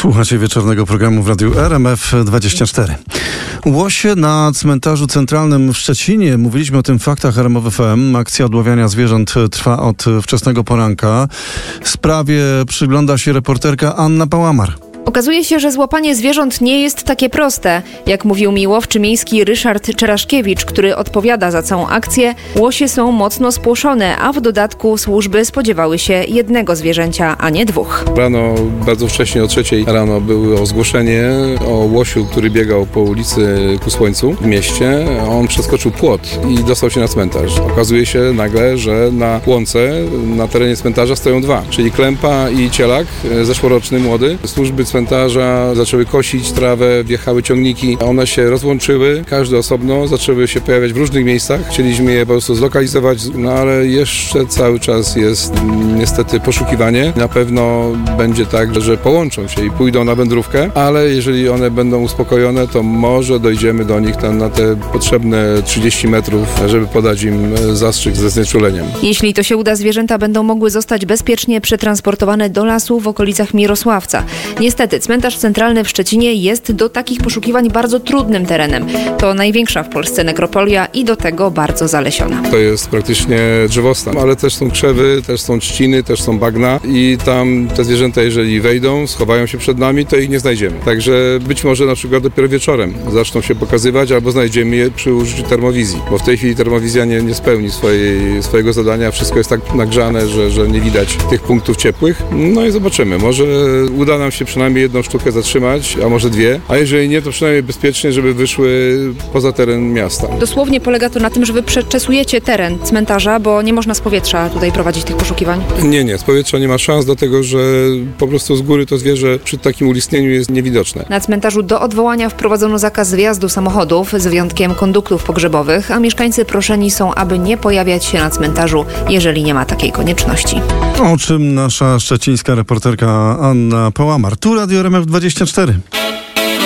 Słuchacie wieczornego programu w Radiu RMF24. Łosie na cmentarzu centralnym w Szczecinie. Mówiliśmy o tym w faktach RMF FM. Akcja odławiania zwierząt trwa od wczesnego poranka. Sprawie przygląda się reporterka Anna Pałamar. Okazuje się, że złapanie zwierząt nie jest takie proste. Jak mówił mi łowczy miejski Ryszard Czeraszkiewicz, który odpowiada za całą akcję, łosie są mocno spłoszone, a w dodatku służby spodziewały się jednego zwierzęcia, a nie dwóch. Rano, bardzo wcześnie o 3:00 rano było zgłoszenie o łosiu, który biegał po ulicy ku Słońcu w mieście. On przeskoczył płot i dostał się na cmentarz. Okazuje się nagle, że na łące na terenie cmentarza stoją dwa, czyli klępa i cielak, zeszłoroczny młody. Służby cmentarza zaczęły kosić trawę, wjechały ciągniki, one się rozłączyły, każde osobno, zaczęły się pojawiać w różnych miejscach. Chcieliśmy je po prostu zlokalizować, ale jeszcze cały czas jest niestety poszukiwanie. Na pewno będzie tak, że połączą się i pójdą na wędrówkę, ale jeżeli one będą uspokojone, to może dojdziemy do nich na te potrzebne 30 metrów, żeby podać im zastrzyk ze znieczuleniem. Jeśli to się uda, zwierzęta będą mogły zostać bezpiecznie przetransportowane do lasu w okolicach Mirosławca. Niestety cmentarz centralny w Szczecinie jest do takich poszukiwań bardzo trudnym terenem. To największa w Polsce nekropolia i do tego bardzo zalesiona. To jest praktycznie drzewostan, ale też są krzewy, też są trzciny, też są bagna i tam te zwierzęta, jeżeli wejdą, schowają się przed nami, to ich nie znajdziemy. Także być może na przykład dopiero wieczorem zaczną się pokazywać albo znajdziemy je przy użyciu termowizji, bo w tej chwili termowizja nie spełni swojego zadania. Wszystko jest tak nagrzane, że nie widać tych punktów ciepłych. No i zobaczymy. Może uda nam się przynajmniej jedną sztukę zatrzymać, a może dwie, a jeżeli nie, to przynajmniej bezpiecznie, żeby wyszły poza teren miasta. Dosłownie polega to na tym, że wy przeczesujecie teren cmentarza, bo nie można z powietrza tutaj prowadzić tych poszukiwań? Nie, z powietrza nie ma szans, dlatego że po prostu z góry to zwierzę przy takim ulistnieniu jest niewidoczne. Na cmentarzu do odwołania wprowadzono zakaz wjazdu samochodów, z wyjątkiem konduktów pogrzebowych, a mieszkańcy proszeni są, aby nie pojawiać się na cmentarzu, jeżeli nie ma takiej konieczności. O czym nasza szczecińska reporterka Anna Pałamar. Tu Radio RMF24.